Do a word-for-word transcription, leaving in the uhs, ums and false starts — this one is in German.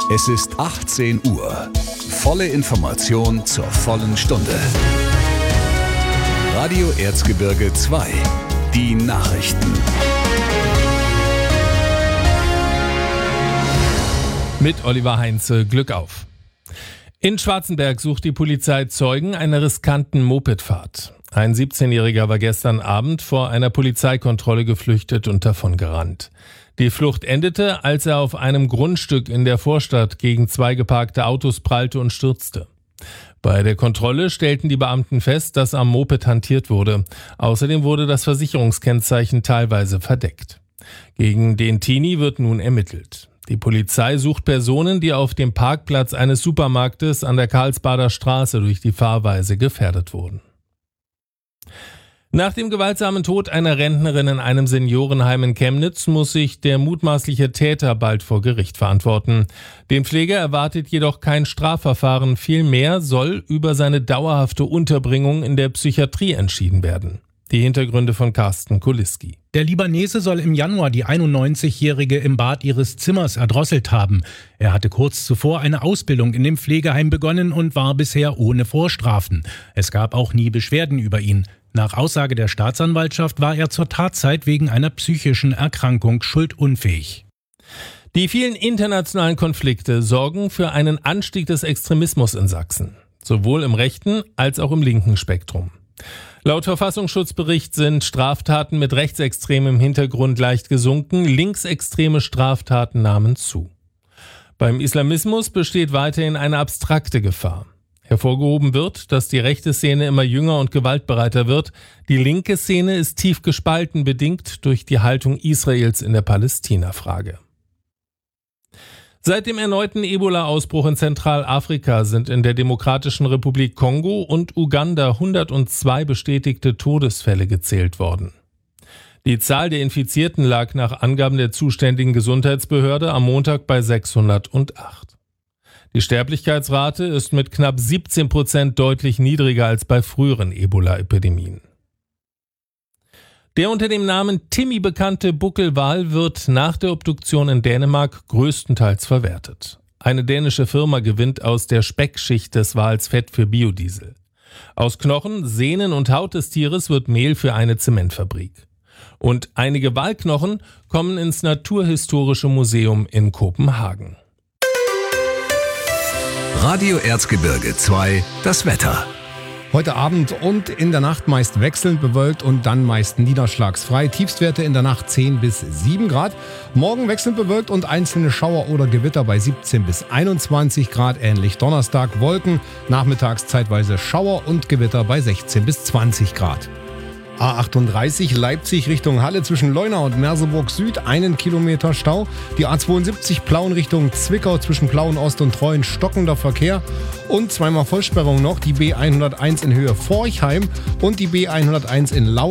Es ist achtzehn Uhr. Volle Information zur vollen Stunde. Radio Erzgebirge zwei. Die Nachrichten. Mit Oliver Heinze, Glück auf. In Schwarzenberg sucht die Polizei Zeugen einer riskanten Mopedfahrt. Ein siebzehnjähriger war gestern Abend vor einer Polizeikontrolle geflüchtet und davongerannt. Die Flucht endete, als er auf einem Grundstück in der Vorstadt gegen zwei geparkte Autos prallte und stürzte. Bei der Kontrolle stellten die Beamten fest, dass am Moped hantiert wurde. Außerdem wurde das Versicherungskennzeichen teilweise verdeckt. Gegen den Teenie wird nun ermittelt. Die Polizei sucht Personen, die auf dem Parkplatz eines Supermarktes an der Karlsbader Straße durch die Fahrweise gefährdet wurden. Nach dem gewaltsamen Tod einer Rentnerin in einem Seniorenheim in Chemnitz muss sich der mutmaßliche Täter bald vor Gericht verantworten. Den Pfleger erwartet jedoch kein Strafverfahren, vielmehr soll über seine dauerhafte Unterbringung in der Psychiatrie entschieden werden. Die Hintergründe von Carsten Kuliski. Der Libanese soll im Januar die einundneunzigjährige im Bad ihres Zimmers erdrosselt haben. Er hatte kurz zuvor eine Ausbildung in dem Pflegeheim begonnen und war bisher ohne Vorstrafen. Es gab auch nie Beschwerden über ihn. Nach Aussage der Staatsanwaltschaft war er zur Tatzeit wegen einer psychischen Erkrankung schuldunfähig. Die vielen internationalen Konflikte sorgen für einen Anstieg des Extremismus in Sachsen, sowohl im rechten als auch im linken Spektrum. Laut Verfassungsschutzbericht sind Straftaten mit rechtsextremem Hintergrund leicht gesunken, linksextreme Straftaten nahmen zu. Beim Islamismus besteht weiterhin eine abstrakte Gefahr. Hervorgehoben wird, dass die rechte Szene immer jünger und gewaltbereiter wird. Die linke Szene ist tief gespalten, bedingt durch die Haltung Israels in der Palästina-Frage. Seit dem erneuten Ebola-Ausbruch in Zentralafrika sind in der Demokratischen Republik Kongo und Uganda hundertzwei bestätigte Todesfälle gezählt worden. Die Zahl der Infizierten lag nach Angaben der zuständigen Gesundheitsbehörde am Montag bei sechshundertacht. Die Sterblichkeitsrate ist mit knapp siebzehn Prozent deutlich niedriger als bei früheren Ebola-Epidemien. Der unter dem Namen Timmy bekannte Buckelwal wird nach der Obduktion in Dänemark größtenteils verwertet. Eine dänische Firma gewinnt aus der Speckschicht des Wals Fett für Biodiesel. Aus Knochen, Sehnen und Haut des Tieres wird Mehl für eine Zementfabrik. Und einige Walknochen kommen ins Naturhistorische Museum in Kopenhagen. Radio Erzgebirge zwei, das Wetter. Heute Abend und in der Nacht meist wechselnd bewölkt und dann meist niederschlagsfrei. Tiefstwerte in der Nacht zehn bis sieben Grad. Morgen wechselnd bewölkt und einzelne Schauer oder Gewitter bei siebzehn bis einundzwanzig Grad. Ähnlich Donnerstag Wolken, nachmittags zeitweise Schauer und Gewitter bei sechzehn bis zwanzig Grad. A achtunddreißig Leipzig Richtung Halle zwischen Leuna und Merseburg Süd, einen Kilometer Stau. Die A zweiundsiebzig Plauen Richtung Zwickau zwischen Plauen Ost und Treuen, stockender Verkehr. Und zweimal Vollsperrung noch, die B hunderteins in Höhe Forchheim und die B hunderteins in Lau.